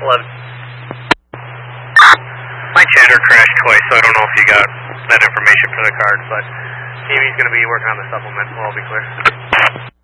11. My chatter crashed twice, so I don't know if you got that information for the card, but Amy's going to be working on the supplement, we'll all be clear.